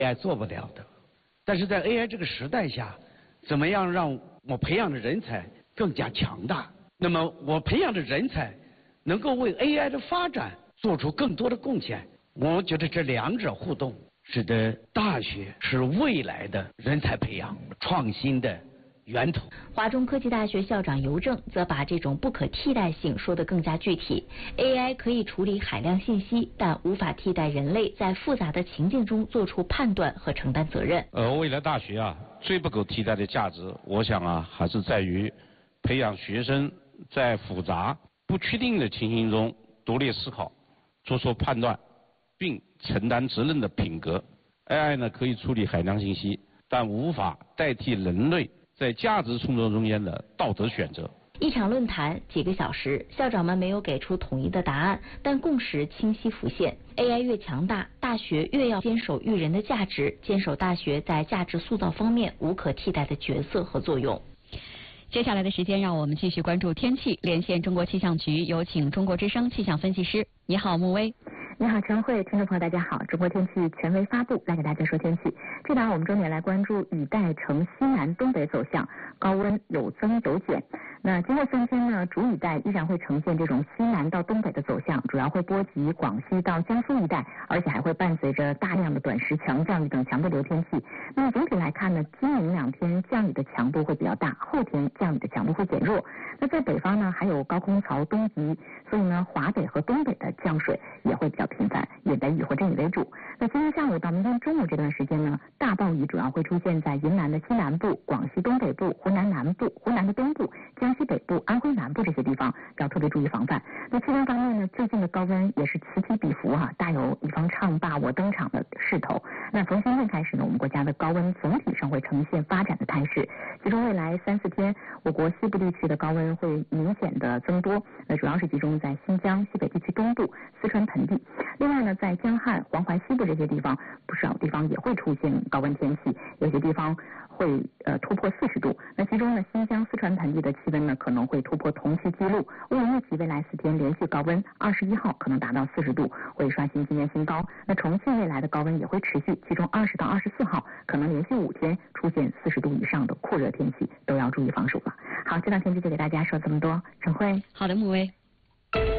AI 做不了的。但是在 AI 这个时代下，怎么样让我培养的人才更加强大？那么我培养的人才能够为 AI 的发展做出更多的贡献。我觉得这两者互动，使得大学是未来的人才培养创新的源头。 华中科技大学校长尤正则把这种不可替代性说得更加具体。AI 可以处理海量信息，但无法替代人类在复杂的情境中做出判断和承担责任。 未来大学最不可替代的价值，我想还是在于培养学生在复杂不确定的情形中独立思考、做出判断，并承担责任的品格。AI 呢可以处理海量信息，但无法代替人类在价值冲突中间的道德选择。 一场论坛几个小时，校长们没有给出统一的答案，但共识清晰浮现。AI 越强大，大学越要坚守育人的价值，坚守大学在价值塑造方面无可替代的角色和作用。 接下来的时间，让我们继续关注天气。连线中国气象局，有请中国之声气象分析师。你好，穆威。 你好，陈慧，听众朋友大家好，中国天气权威发布，来给大家说天气。这档我们重点来关注雨带呈西南东北走向，高温有增有减。那经过3天呢，主雨带依然会呈现这种西南到东北的走向，主要会波及广西到江苏一带，而且还会伴随着大量的短时强降雨等强对流天气。那么总体来看呢，今明2天降雨的强度会比较大，后天降雨的强度会减弱。那在北方呢，还有高空槽东移，所以呢，华北和东北的降水也会比较频繁，以雷雨或阵雨为主。那今天下午到明天中午这段时间呢，大暴雨主要会出现在云南的西南部、广西东北部、湖南南部、湖南的东部、江西北部、安徽南部这些地方，要特别注意防范。那气温方面呢，最近的高温也是此起彼伏大有以方唱罢我登场的势头。那从今天开始呢，我们国家的高温总体上会呈现发展的态势，其中未来3、4天，我国西部地区的高温会明显的增多，那主要是集中在新疆、西北地区东部、四川盆地。另外呢，在江汉、黄淮西部这些地方，不少地方也会出现高温天气，有些地方会突破40度。那其中呢，新疆、四川盆地的气温呢可能会突破同期纪录。乌鲁木齐未来4天连续高温，21号可能达到40度，会刷新今年新高。那重庆未来的高温也会持续，其中20到24号可能连续5天出现40度以上的酷热天气，都要注意防暑了。好，这档天气就给大家说这么多，陈慧。 好的，穆威。